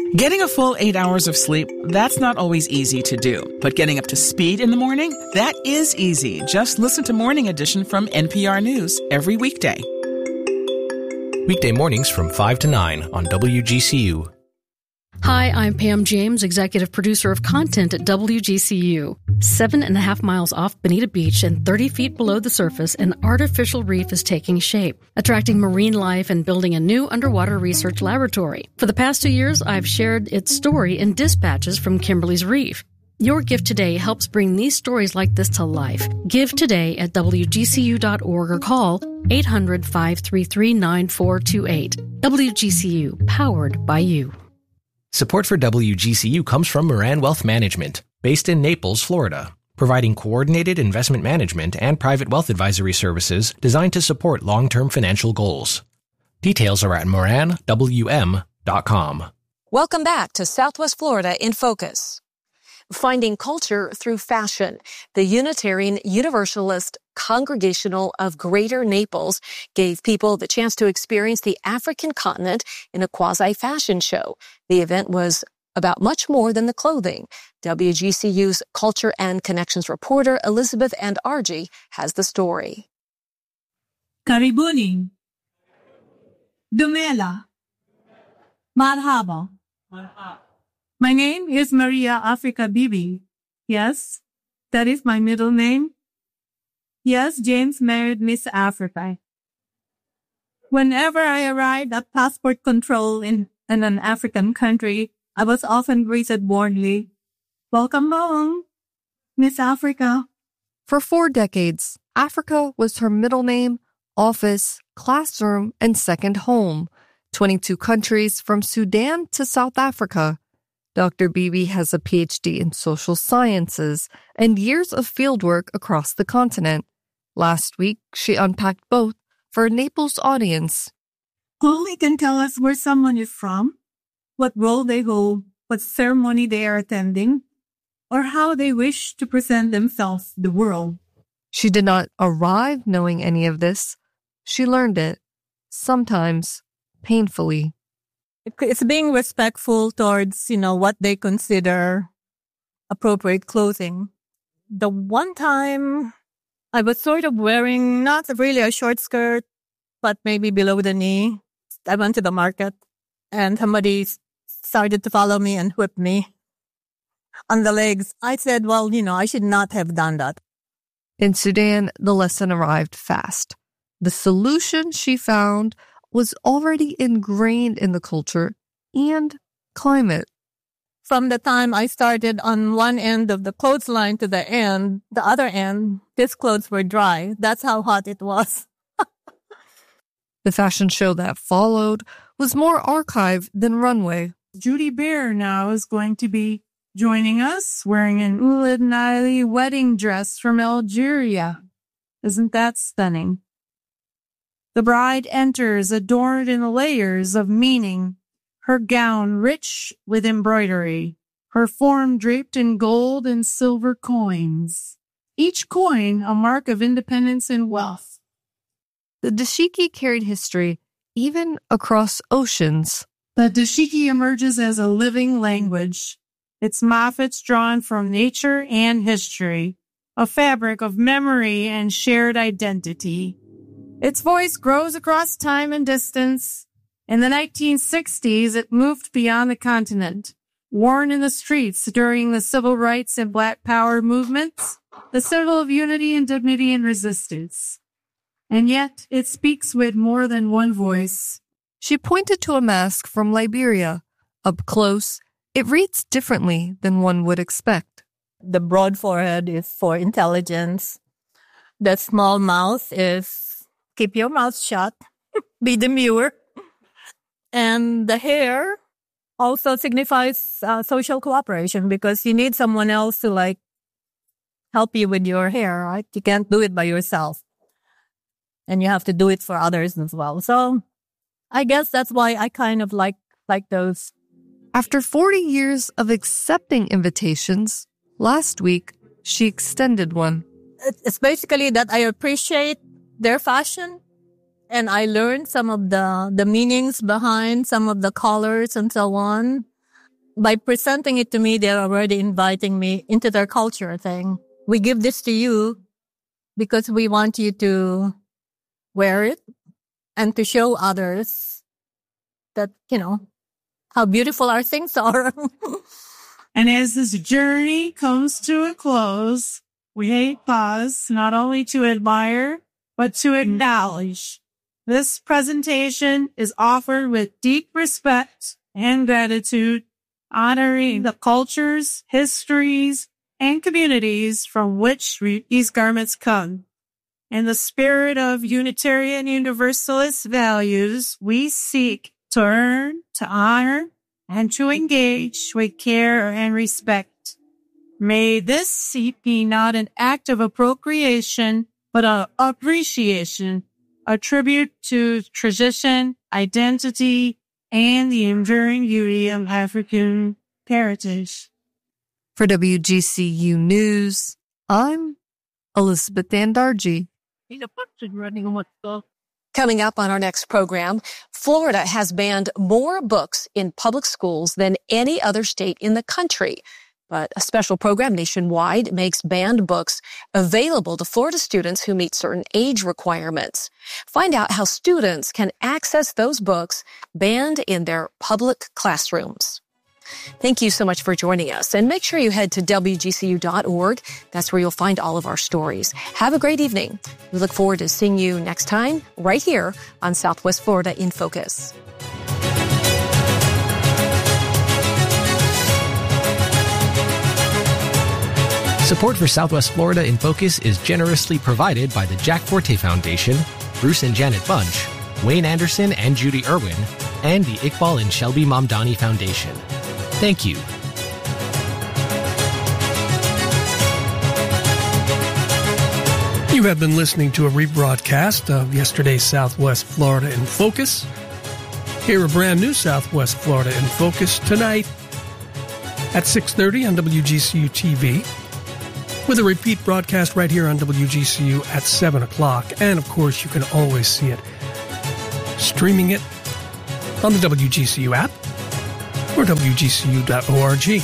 Getting a full 8 hours of sleep, that's not always easy to do. But getting up to speed in the morning, that is easy. Just listen to Morning Edition from NPR News every weekday. Weekday mornings from 5 to 9 on WGCU. Hi, I'm Pam James, executive producer of content at WGCU. 7.5 miles off Bonita Beach and 30 feet below the surface, an artificial reef is taking shape, attracting marine life and building a new underwater research laboratory. For the past 2 years, I've shared its story in dispatches from Kimberly's Reef. Your gift today helps bring these stories like this to life. Give today at WGCU.org or call 800-533-9428. WGCU, powered by you. Support for WGCU comes from Moran Wealth Management, based in Naples, Florida, providing coordinated investment management and private wealth advisory services designed to support long-term financial goals. Details are at moranwm.com. Welcome back to Southwest Florida in Focus. Finding culture through fashion. The Unitarian Universalist Congregational of Greater Naples gave people the chance to experience the African continent in a quasi-fashion show. The event was about much more than the clothing. WGCU's Culture and Connections reporter Elizabeth and Argy has the story. Karibuni. Dumela. Marhaba. My name is Maria Africa Bibi. Yes, that is my middle name. Yes, James married Miss Africa. Whenever I arrived at passport control in an African country, I was often greeted warmly. Welcome home, Miss Africa. For 4 decades, Africa was her middle name, office, classroom, and second home. 22 countries from Sudan to South Africa. Dr. Bibi has a PhD in social sciences and years of fieldwork across the continent. Last week, she unpacked both for a Naples audience. Only can tell us where someone is from, what role they hold, what ceremony they are attending, or how they wish to present themselves to the world. She did not arrive knowing any of this. She learned it, sometimes painfully. It's being respectful towards, what they consider appropriate clothing. The one time I was sort of wearing not really a short skirt, but maybe below the knee. I went to the market and somebody started to follow me and whip me on the legs. I said, well, I should not have done that. In Sudan, the lesson arrived fast. The solution she found was already ingrained in the culture and climate. From the time I started on one end of the clothesline to the other end, these clothes were dry. That's how hot it was. The fashion show that followed was more archive than runway. Judy Bear now is going to be joining us wearing an Ouled Naili wedding dress from Algeria. Isn't that stunning? The bride enters adorned in layers of meaning, her gown rich with embroidery, her form draped in gold and silver coins, each coin a mark of independence and wealth. The dashiki carried history even across oceans. The dashiki emerges as a living language, its motifs drawn from nature and history, a fabric of memory and shared identity. Its voice grows across time and distance. In the 1960s, it moved beyond the continent, worn in the streets during the civil rights and Black Power movements, the symbol of unity and dignity and resistance. And yet, it speaks with more than one voice. She pointed to a mask from Liberia. Up close, it reads differently than one would expect. The broad forehead is for intelligence. The small mouth is keep your mouth shut, be demure. And the hair also signifies social cooperation because you need someone else to help you with your hair, right? You can't do it by yourself. And you have to do it for others as well. So I guess that's why I kind of like those. After 40 years of accepting invitations, last week she extended one. It's basically that I appreciate their fashion, and I learned some of the meanings behind some of the colors and so on. by presenting it to me, they're already inviting me into their culture thing. We give this to you because we want you to wear it and to show others that, how beautiful our things are. And as this journey comes to a close, we pause not only to admire, but to acknowledge. This presentation is offered with deep respect and gratitude, honoring the cultures, histories, and communities from which these garments come. In the spirit of Unitarian Universalist values, we seek to earn, to honor, and to engage with care and respect. May this be not an act of appropriation, but an appreciation, a tribute to tradition, identity, and the enduring beauty of African heritage. For WGCU News, I'm Elizabeth Dandarji. Coming up on our next program, Florida has banned more books in public schools than any other state in the country. But a special program nationwide makes banned books available to Florida students who meet certain age requirements. Find out how students can access those books banned in their public classrooms. Thank you so much for joining us, and make sure you head to WGCU.org. That's where you'll find all of our stories. Have a great evening. We look forward to seeing you next time right here on Southwest Florida in Focus. Support for Southwest Florida in Focus is generously provided by the Jack Forte Foundation, Bruce and Janet Bunch, Wayne Anderson and Judy Irwin, and the Iqbal and Shelby Mamdani Foundation. Thank you. You have been listening to a rebroadcast of yesterday's Southwest Florida in Focus. Hear a brand new Southwest Florida in Focus tonight at 6:30 on WGCU TV, with a repeat broadcast right here on WGCU at 7 o'clock. And, of course, you can always see it streaming it on the WGCU app or WGCU.org.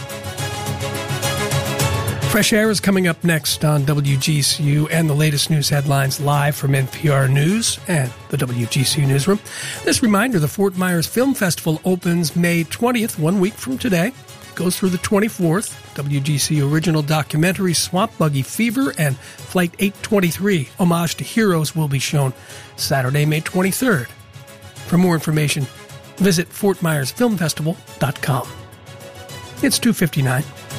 Fresh Air is coming up next on WGCU, and the latest news headlines live from NPR News and the WGCU newsroom. This reminder, the Fort Myers Film Festival opens May 20th, 1 week from today. Goes through the 24th. WGCU original documentary Swamp Buggy Fever and Flight 823, Homage to Heroes, will be shown Saturday, May 23rd. For more information, visit FortMyersFilmFestival.com. It's 2:59.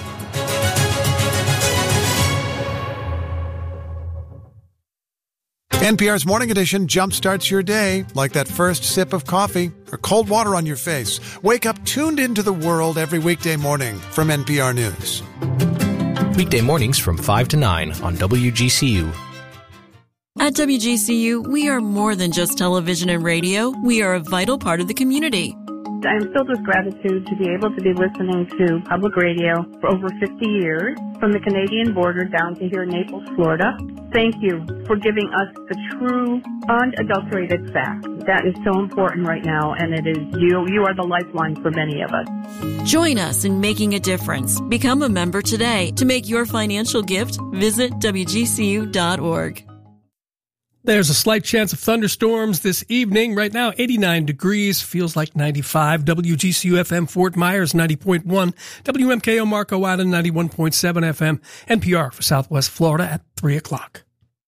NPR's Morning Edition jumpstarts your day like that first sip of coffee or cold water on your face. Wake up tuned into the world every weekday morning from NPR News. Weekday mornings from 5 to 9 on WGCU. At WGCU, we are more than just television and radio. We are a vital part of the community. I'm filled with gratitude to be able to be listening to public radio for over 50 years, from the Canadian border down to here in Naples, Florida. Thank you for giving us the true, unadulterated fact. That is so important right now, and it is you are the lifeline for many of us. Join us in making a difference. Become a member today. To make your financial gift, visit WGCU.org. There's a slight chance of thunderstorms this evening. Right now, 89 degrees, feels like 95. WGCU FM Fort Myers, 90.1. WMKO Marco Island, 91.7 FM. NPR for Southwest Florida at 3 o'clock.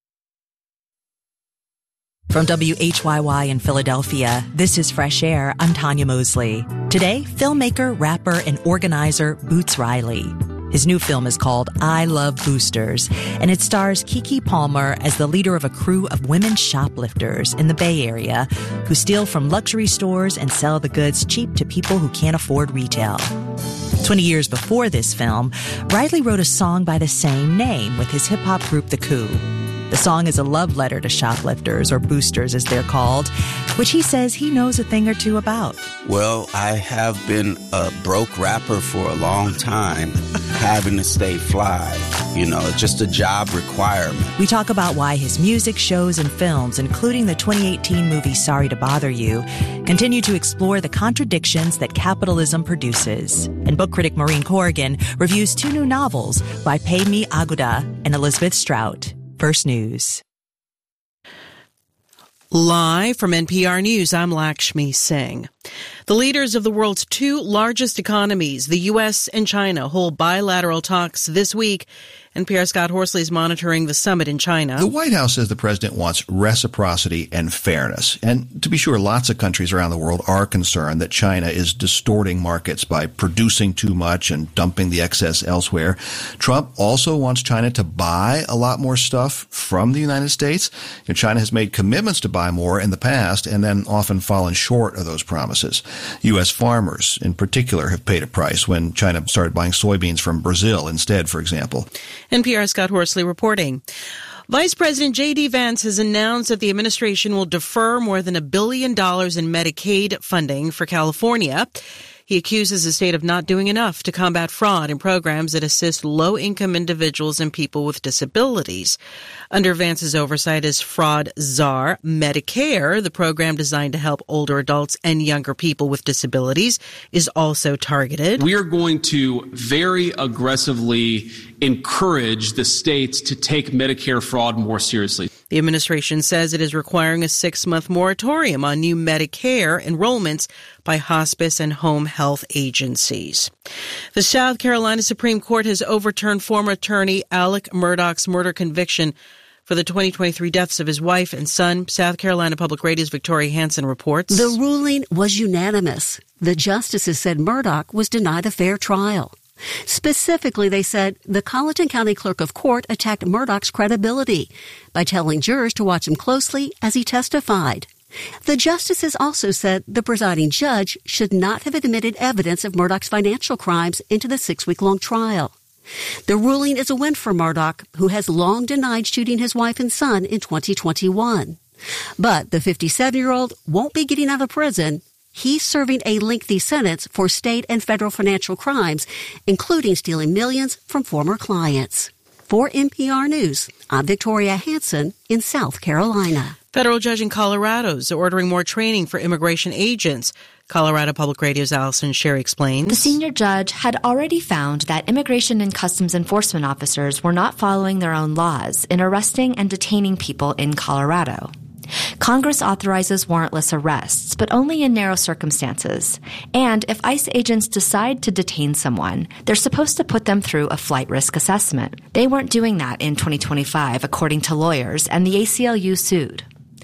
From WHYY in Philadelphia, this is Fresh Air. I'm Tanya Mosley. Today, filmmaker, rapper, and organizer Boots Riley. His new film is called I Love Boosters, and it stars Keke Palmer as the leader of a crew of women shoplifters in the Bay Area who steal from luxury stores and sell the goods cheap to people who can't afford retail. 20 years before this film, Riley wrote a song by the same name with his hip-hop group The Coup. The song is a love letter to shoplifters, or boosters as they're called, which he says he knows a thing or two about. Well, I have been a broke rapper for a long time, having to stay fly. It's just a job requirement. We talk about why his music, shows, and films, including the 2018 movie Sorry to Bother You, continue to explore the contradictions that capitalism produces. And book critic Maureen Corrigan reviews 2 new novels by Pemi Aguda and Elizabeth Strout. First News. Live from NPR News, I'm Lakshmi Singh. The leaders of the world's 2 largest economies, the U.S. and China, hold bilateral talks this week. NPR's Scott Horsley is monitoring the summit in China. The White House says the president wants reciprocity and fairness. And to be sure, lots of countries around the world are concerned that China is distorting markets by producing too much and dumping the excess elsewhere. Trump also wants China to buy a lot more stuff from the United States. China has made commitments to buy more in the past and then often fallen short of those promises. U.S. farmers, in particular, have paid a price when China started buying soybeans from Brazil instead, for example. NPR's Scott Horsley reporting. Vice President J.D. Vance has announced that the administration will defer more than $1 billion in Medicaid funding for California. He accuses the state of not doing enough to combat fraud in programs that assist low-income individuals and people with disabilities. Under Vance's oversight is Fraud Czar Medicare, the program designed to help older adults and younger people with disabilities, is also targeted. We are going to very aggressively encourage the states to take Medicare fraud more seriously. The administration says it is requiring a 6-month moratorium on new Medicare enrollments by hospice and home health agencies. The South Carolina Supreme Court has overturned former attorney Alec Murdaugh's murder conviction for the 2023 deaths of his wife and son. South Carolina Public Radio's Victoria Hansen reports. The ruling was unanimous. The justices said Murdaugh was denied a fair trial. Specifically, they said the Colleton County Clerk of Court attacked Murdaugh's credibility by telling jurors to watch him closely as he testified. The justices also said the presiding judge should not have admitted evidence of Murdaugh's financial crimes into the 6-week-long trial. The ruling is a win for Murdaugh, who has long denied shooting his wife and son in 2021. But the 57-year-old won't be getting out of prison. He's serving a lengthy sentence for state and federal financial crimes, including stealing millions from former clients. For NPR News, I'm Victoria Hansen in South Carolina. Federal judge in Colorado is ordering more training for immigration agents. Colorado Public Radio's Allison Sherry explains. The senior judge had already found that immigration and customs enforcement officers were not following their own laws in arresting and detaining people in Colorado. Congress authorizes warrantless arrests, but only in narrow circumstances. And if ICE agents decide to detain someone, they're supposed to put them through a flight risk assessment. They weren't doing that in 2025, according to lawyers, and the ACLU sued.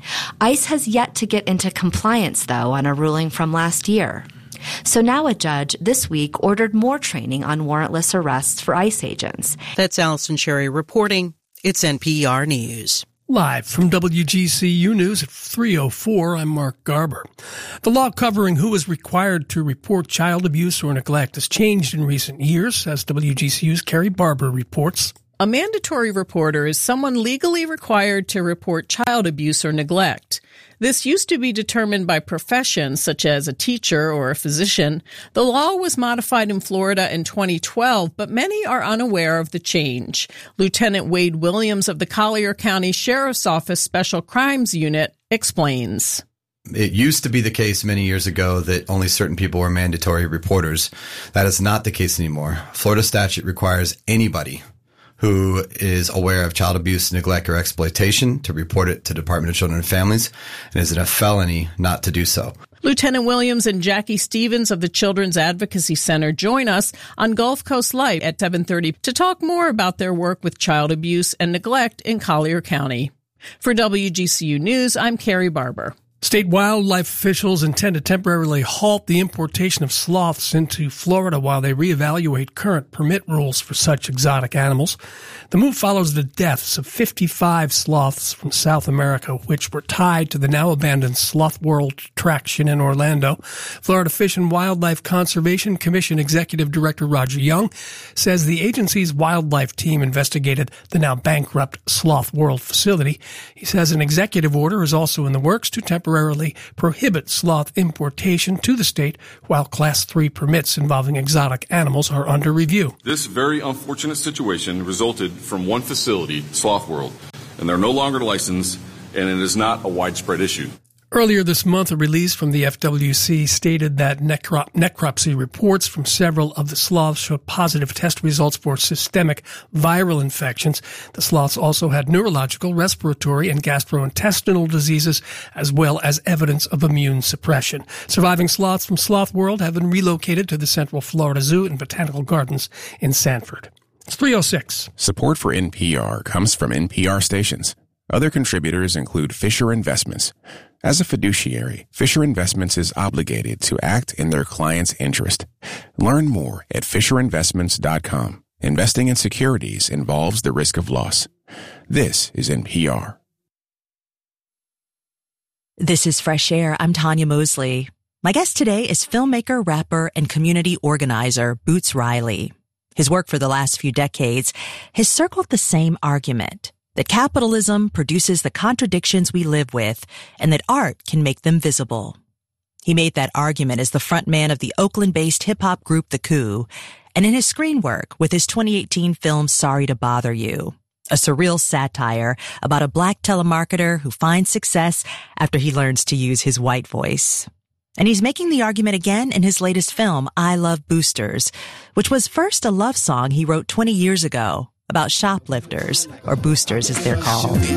ICE has yet to get into compliance, though, on a ruling from last year. So now a judge this week ordered more training on warrantless arrests for ICE agents. That's Allison Sherry reporting. It's NPR News. Live from WGCU News at 3:04, I'm Mark Garber. The law covering who is required to report child abuse or neglect has changed in recent years, as WGCU's Carrie Barber reports. A mandatory reporter is someone legally required to report child abuse or neglect. This used to be determined by profession, such as a teacher or a physician. The law was modified in Florida in 2012, but many are unaware of the change. Lieutenant Wade Williams of the Collier County Sheriff's Office Special Crimes Unit explains. It used to be the case many years ago that only certain people were mandatory reporters. That is not the case anymore. Florida statute requires anybody who is aware of child abuse, neglect, or exploitation to report it to Department of Children and Families, and is it a felony not to do so. Lieutenant Williams and Jackie Stevens of the Children's Advocacy Center join us on Gulf Coast Live at 7:30 to talk more about their work with child abuse and neglect in Collier County. For WGCU News, I'm Carrie Barber. State wildlife officials intend to temporarily halt the importation of sloths into Florida while they reevaluate current permit rules for such exotic animals. The move follows the deaths of 55 sloths from South America, which were tied to the now abandoned Sloth World attraction in Orlando. Florida Fish and Wildlife Conservation Commission Executive Director Roger Young says the agency's wildlife team investigated the now bankrupt Sloth World facility. He says an executive order is also in the works to temporarily prohibit sloth importation to the state while Class 3 permits involving exotic animals are under review. This very unfortunate situation resulted from one facility, Sloth World, and they're no longer licensed, and it is not a widespread issue. Earlier this month, a release from the FWC stated that necropsy reports from several of the sloths showed positive test results for systemic viral infections. The sloths also had neurological, respiratory, and gastrointestinal diseases, as well as evidence of immune suppression. Surviving sloths from Sloth World have been relocated to the Central Florida Zoo and Botanical Gardens in Sanford. It's 3:06. Support for NPR comes from NPR stations. Other contributors include Fisher Investments. As a fiduciary, Fisher Investments is obligated to act in their client's interest. Learn more at FisherInvestments.com. Investing in securities involves the risk of loss. This is NPR. This is Fresh Air. I'm Tanya Mosley. My guest today is filmmaker, rapper, and community organizer Boots Riley. His work for the last few decades has circled the same argument, that capitalism produces the contradictions we live with and that art can make them visible. He made that argument as the frontman of the Oakland-based hip-hop group The Coup and in his screen work with his 2018 film Sorry to Bother You, a surreal satire about a black telemarketer who finds success after he learns to use his white voice. And he's making the argument again in his latest film, I Love Boosters, which was first a love song he wrote 20 years ago about shoplifters, or boosters as they're called.